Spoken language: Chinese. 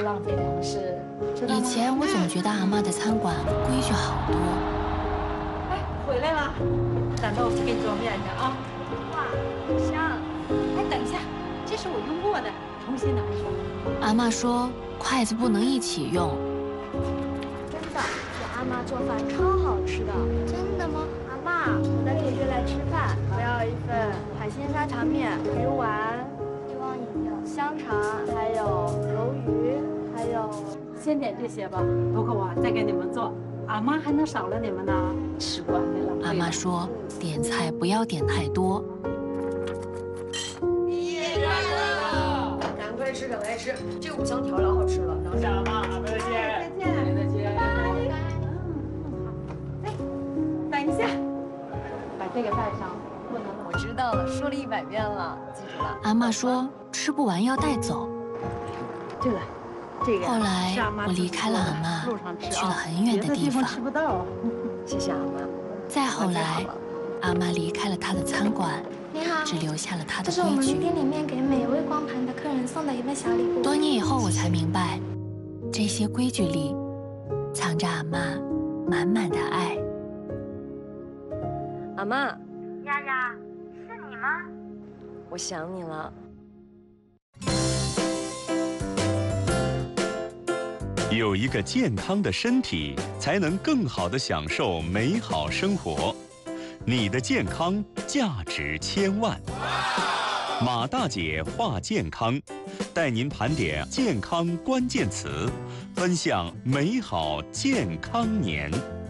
浪费粮食。 以前我总觉得阿嬷的餐馆规矩好多。 哎，回来了，蛋豆腐给你做面去啊。哇，香！哎，等一下，这是我用过的，重新拿一双。 阿嬷说筷子不能一起用。 真的，我阿妈做饭超好吃的。 真的吗？ 阿妈，我带同学来吃饭，我要一份海鲜沙茶面、鱼丸、 希望也有香肠，还有鱿鱼，还有。 先点这些吧，不够啊，再给你们做。阿妈还能少了你们呢，吃惯了。 阿妈说点菜不要点太多。 毕业快乐！赶快吃，赶快吃，这个五香调老好吃了。等下妈，再见。 再见， 再见。 哎，等一下，把这个带上，不能。 我知道了，说了100遍了，记住了。 阿嬷说吃不完要带走。 对了。 后来我离开了阿嬷，去了很远的地方。 吃不到。 谢谢阿妈。 再后来，阿嬷离开了她的餐馆， 你好， 只留下了她的这是我们规矩。 店里面给每一位光盘的客人送的一份小礼物。 多年以后，我才明白，这些规矩里藏着阿嬷满满的爱。 阿妈， 丫丫，是你吗？ 我想你了。 有一个健康的身体，才能更好地享受美好生活。你的健康价值千万。马大姐话健康，带您盘点健康关键词，分享美好健康年。